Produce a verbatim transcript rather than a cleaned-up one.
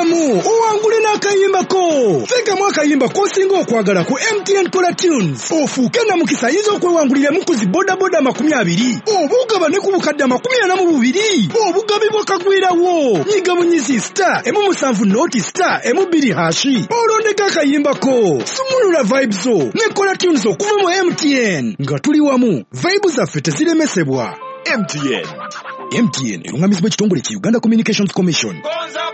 emu owangule n'akayimba ko. Teekamu akayimba k'osinga okwagala ku M T N Kola Tunes. Ofuuke na mukisa ayinza okwewanguliramu ku zi bodaboda makumi abiri. Oba ogaba ne ku bukadde amakumi ana mu bubiri. Obugabibwa kagwirawo. Nyiga bunyizi star emu musanvu noti star emu bbiri hashi. Olondeka akayimba ko. Sumulula vibes zo ne Kola Tunes okuva mu M T N. Nga tuli wamu, vibes zaffe teziremesebwa. M T N. M T N erungamizibwa ekitongole ki Uganda Communications Commission.